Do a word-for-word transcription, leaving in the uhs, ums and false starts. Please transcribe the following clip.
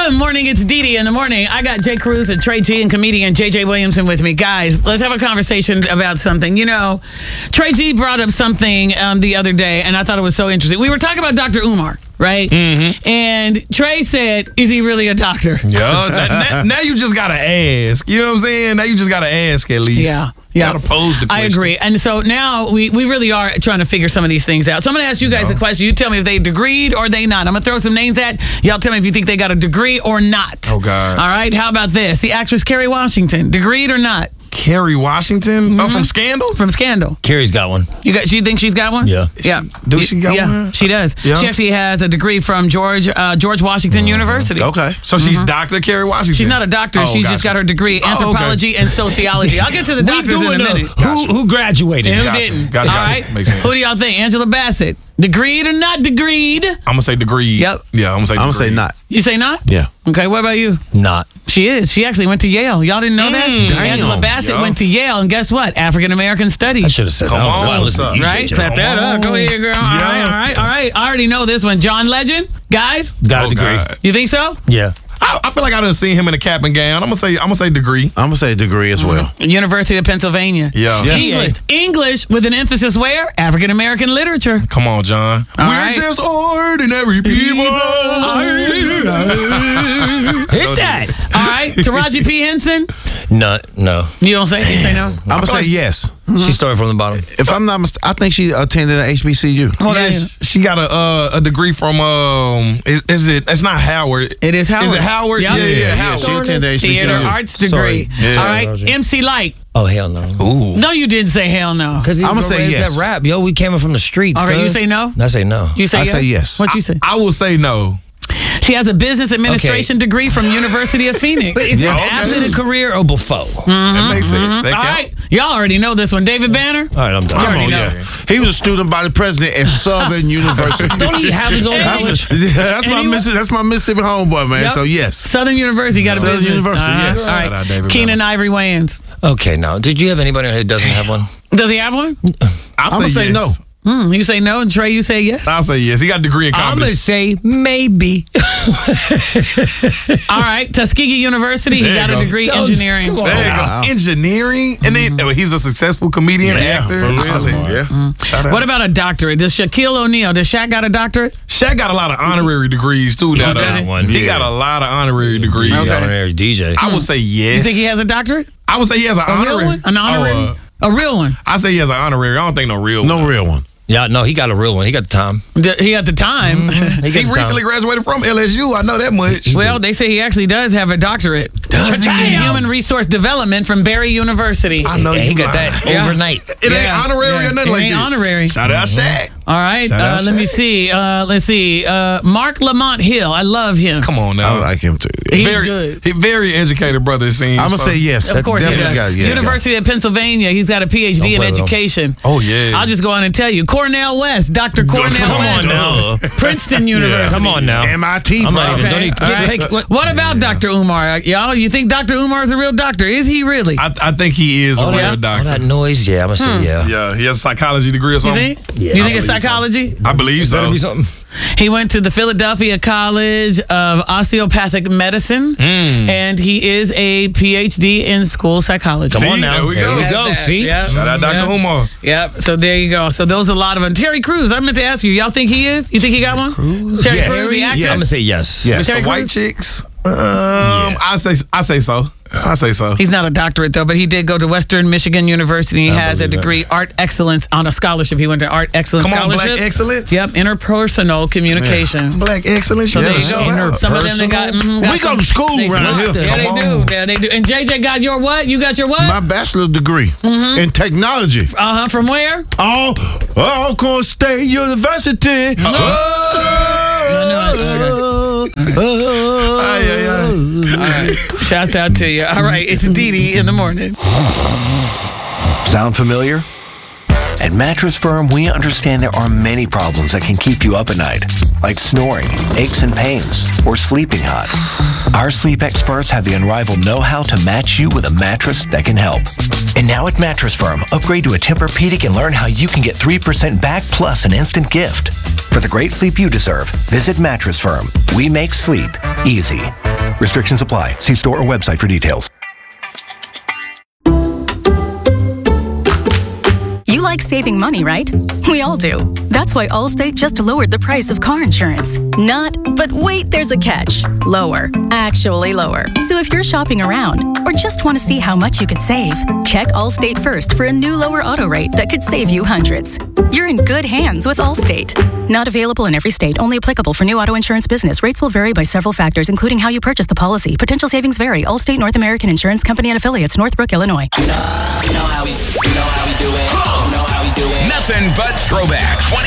Good morning, it's Dee Dee in the morning. I got Jay Cruz and Trey G and comedian J J Williamson with me. Guys, let's have a conversation about something. You know, Trey G brought up something um, the other day, and I thought it was so interesting. We were talking about Doctor Umar, right? Mm-hmm. And Trey said, is he really a doctor? Yeah, now, now you just gotta ask. You know what I'm saying? Now you just gotta ask at least. Yeah. Yeah, gotta pose the question. I agree. And so now we, we really are trying to figure some of these things out. So I'm going to ask you guys No. a question. You tell me if they degreed or they not. I'm going to throw some names at. Y'all tell me if you think they got a degree or not. Oh, God. All right. How about this? The actress Kerry Washington, degreed or not? Kerry Washington? Mm-hmm. Oh, from Scandal? From Scandal. Carrie's got one. You got? She thinks she's got one? Yeah. Yeah. Do she got yeah, one? she does. Yeah. She actually has a degree from George uh, George Washington Mm-hmm. University. Okay. So she's Doctor Kerry Washington? She's not a doctor. Oh, she's gotcha. just got her degree, Oh, okay. anthropology and sociology. I'll get to the We doctors in a doing a, minute. who, who graduated? Who Gotcha. didn't? Gotcha. All Gotcha. right. Makes sense. Who do y'all think? Angela Bassett, degreed or not degreed? I'm gonna say degree. Yep. Yeah, I'm gonna say I'm gonna say degree. not. You say not? Yeah. Okay, what about you? Not. She is. She actually went to Yale. Y'all didn't know that? Mm, damn. Angela Bassett Yo. went to Yale, and guess what? African American Studies. I should have said Come no. on, Well, listen, what's you Right? said Clap no. that up. Go ahead, girl. All Yeah. right, all right, all right. I already know this one. John Legend, guys. Got a Oh, degree. God. You think so? Yeah. I, I feel like I done seen him in a cap and gown. I'm gonna say I'm gonna say degree. I'm gonna say degree as well. University of Pennsylvania. Yeah. Yeah. English. English with an emphasis where? African American literature. Come on, John. All We're right. just ordinary people. Hit that. All right. Taraji P. Henson. No, no. You don't say? You say no? I'm gonna say yes. She started from the bottom. If I'm not mistaken, I think she attended an H B C U. Hold on. Yes, she got a uh, a degree from um. Is, is it? It's not Howard. It is Howard. Is it Howard? Yep. Yeah, yeah, Yeah, Howard. she attended H B C U. Theater arts degree. Sorry. Yeah. All right. Roger. M C Light. Oh, hell no. Ooh. No, you didn't say hell no. Because I'ma say yes. that rap. Yo, we came in from the streets. Okay, you cuz. say no? I say no. You say I yes? say yes. What you say? I will say no. She has a business administration degree from University of Phoenix. But is Yeah. this after the career or before? That makes sense. That All count. right. Y'all already know this one. David Banner. All right, I'm done. Come on, already yeah. He was a student by the president at Southern University. Don't he have his own college? Yeah, that's my Anyone? Missi- that's my Mississippi homeboy, man. Yep. So yes. Southern University got a Southern business. University, Uh-huh. yes. All Shout out right. David Keenan Ivory Wayans. Okay, now, did you have anybody who doesn't have one? Does he have one? I'll I'm gonna say yes. no. Hmm, you say no, and Trey, you say yes. I'll say yes. He got a degree in I'm comedy. going to say maybe. All right. Tuskegee University. He There got you a go. degree Come on. engineering. Come on. There you Wow. go. Engineering, and then oh, he's a successful comedian, Yeah, actor. for real. I say, Yeah. Shout out. What about a doctorate? Does Shaquille O'Neal, does Shaq got a doctorate? Shaq got a lot of honorary degrees too. Now, does though. he? One. He Yeah. got a lot of honorary degrees. He's an honorary D J. I would say yes. You think he has a doctorate? I would say he has an A real honorary. one? An honorary? Oh, uh, A real one? I say he has an honorary. I don't think no real. No one. real one. Yeah, no, he got a real one. He got the time. D- He had the time. He, got He the time. recently graduated from L S U. I know that much. Well, they say he actually does have a doctorate. Does in he? Human Resource Development from Barry University. I know Yeah, you he got lying. that Yeah. overnight. It ain't Yeah. honorary Yeah. or nothing It like ain't that. honorary. Shout out Shaq. All right. Shout Uh, out let me Shaq. see. Uh, let's see. Uh, Mark Lamont Hill. I love him. Come on now. I like him too. He's very, good. He very educated brother. It seems. I'm gonna so- say yes. Of course, he Definitely does. got it. Yeah, University of Pennsylvania. He's got a P H D Don't in play with him. education. Oh yeah. I'll just go on and tell you. Cornell West. Doctor Cornell Come West. on now. Princeton University. Come on now. M I T. I'm not bro. even. Okay. Don't even All get, right. take, what, What about Doctor Umar? Y'all, you think Doctor Umar is a real doctor? Is he really? I, I think he is a all, real that, all doctor. that noise? Yeah, I'm going to say yeah. Yeah, he has a psychology degree or you something. think? Yeah, you I think it's believe so. psychology? I believe Better so. be something. He went to the Philadelphia College of Osteopathic Medicine, and he is a P H D in school psychology. Come See, on now. there we There go. we Has go. that. See? Yep. Shout out Doctor Yep. Umar. Yep. So there you go. So those are a lot of them. Terry Crews. I meant to ask you. Y'all think he is? You think he got one? Terry Yes. Crews, the actor. Yes. I'm going to say yes. Yes. Terry Some white Crews? chicks. Um, I say I say so. I say so. He's not a doctorate though, but he did go to Western Michigan University. He I has a believe it. degree, art excellence, on a scholarship. He went to art excellence Come on, scholarship. black excellence. Yep, interpersonal communication. Black excellence. So You there you gotta go. show out. Some of them they got. Mm, got We go some- to school they around smart. here. Yeah, Come they on. do. Yeah, they do. And J J got your what? You got your what? My bachelor's degree in technology. Uh huh. From where? All Alcorn State University. Ay, ay, ay. All right. Shouts out to you. All right. It's Dee Dee in the morning. Sound familiar? At Mattress Firm, we understand there are many problems that can keep you up at night, like snoring, aches and pains, or sleeping hot. Our sleep experts have the unrivaled know-how to match you with a mattress that can help. And now at Mattress Firm, upgrade to a Tempur-Pedic and learn how you can get three percent back plus an instant gift. For the great sleep you deserve, visit Mattress Firm. We make sleep easy. Restrictions apply. See store or website for details. You like saving money, right? We all do. That's why Allstate just lowered the price of car insurance. Not, but wait, there's a catch. Lower. Actually lower. So if you're shopping around or just want to see how much you could save, check Allstate first for a new lower auto rate that could save you hundreds. You're in good hands with Allstate. Not available in every state. Only applicable for new auto insurance business. Rates will vary by several factors, including how you purchase the policy. Potential savings vary. Allstate North American Insurance Company and Affiliates, Northbrook, Illinois. You know, you know how we, you know how we do it. You know how we do it. Nothing but throwback. twenty